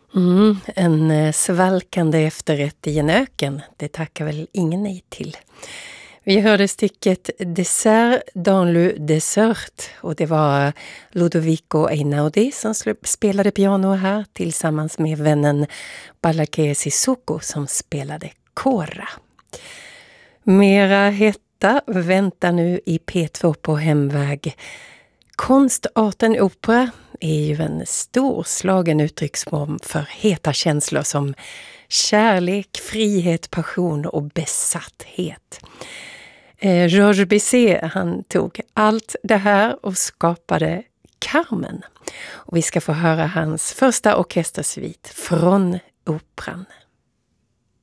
En svalkande efterrätt i en öken, det tackar väl ingen nej till. Vi hörde stycket Dessert dans le dessert och det var Ludovico Einaudi som spelade piano här tillsammans med vännen Balaké Sissoko som spelade kora. Mera hetta väntar nu i P2 på hemväg. Konstarten opera är ju en storslagen uttrycksform för heta känslor som kärlek, frihet, passion och besatthet. Georges Bizet, han tog allt det här och skapade Carmen. Och vi ska få höra hans första orkestersvit från operan.